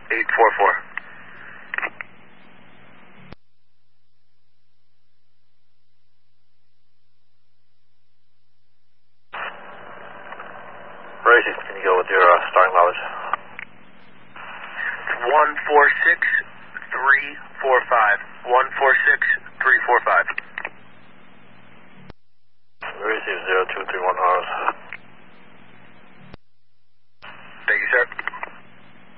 844. Racing, can you go with your starting mileage? 146345. 146345. Receive 0231 hours.